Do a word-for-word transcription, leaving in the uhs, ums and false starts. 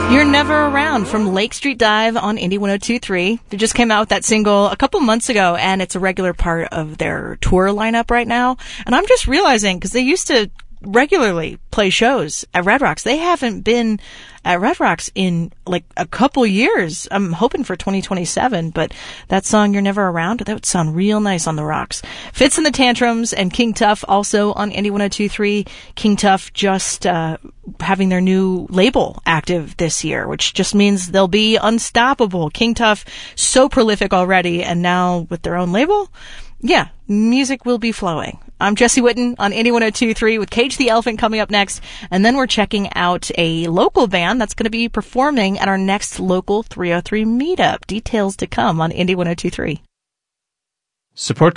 You're Never Around from Lake Street Dive on Indie one oh two point three. They just came out with that single a couple months ago, and it's a regular part of their tour lineup right now. And I'm just realizing, because they used to regularly play shows at Red Rocks. They haven't been at Red Rocks in like a couple years. I'm hoping for twenty twenty-seven, but that song You're Never Around, that would sound real nice on the rocks. Fitz and the Tantrums and King Tuff also on Indie one oh two point three. King Tuff just uh having their new label active this year, which just means they'll be unstoppable. King Tuff, so prolific already, and now with their own label, yeah, music will be flowing. I'm Jesse Witten on Indie one oh two point three with Cage the Elephant coming up next. And then we're checking out a local band that's going to be performing at our next local three oh three meetup. Details to come on Indie one oh two point three. Support